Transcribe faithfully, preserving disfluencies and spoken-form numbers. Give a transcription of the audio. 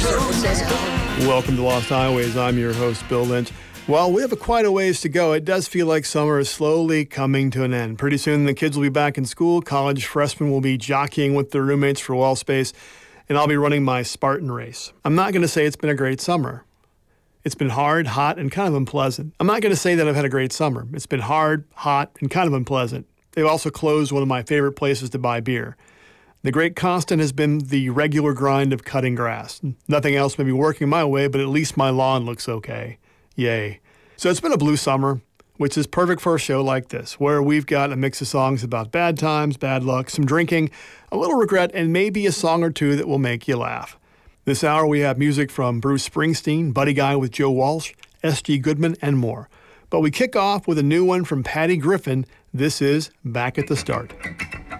Welcome to Lost Highways. I'm your host, Bill Lynch. Well, we have a quite a ways to go. It does feel like summer is slowly coming to an end. Pretty soon the kids will be back in school. College freshmen will be jockeying with their roommates for wall space, and I'll be running my Spartan race. I'm not going to say it's been a great summer. It's been hard, hot, and kind of unpleasant. I'm not going to say that I've had a great summer. It's been hard, hot, and kind of unpleasant. They've also closed one of my favorite places to buy beer. The great constant has been the regular grind of cutting grass. Nothing else may be working my way, but at least my lawn looks okay. Yay. So it's been a blue summer, which is perfect for a show like this, where we've got a mix of songs about bad times, bad luck, some drinking, a little regret, and maybe a song or two that will make you laugh. This hour we have music from Bruce Springsteen, Buddy Guy with Joe Walsh, S G Goodman, and more. But we kick off with a new one from Patty Griffin. This is Back at the Start.